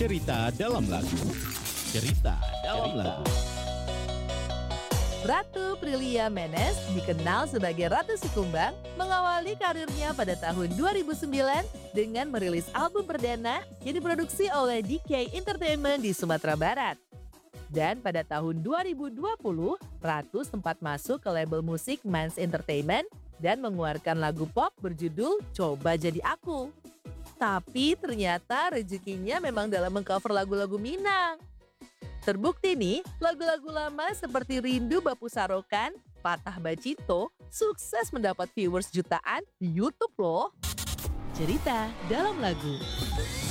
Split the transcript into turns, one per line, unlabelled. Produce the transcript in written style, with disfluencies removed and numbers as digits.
Cerita dalam lagu. Cerita dalam lagu.
Ratu Prilia Menes, dikenal sebagai Ratu Sikumbang, mengawali karirnya pada tahun 2009 dengan merilis album perdana yang diproduksi oleh DK Entertainment di Sumatera Barat. Dan pada tahun 2020, Ratu sempat masuk ke label musik Mans Entertainment dan mengeluarkan lagu pop berjudul Coba Jadi Aku. Tapi ternyata rezekinya memang dalam mengcover lagu-lagu Minang. Terbukti nih, lagu-lagu lama seperti Rindu Bapu Sarokan, Patah Bacito, sukses mendapat viewers jutaan di YouTube loh. Cerita dalam lagu.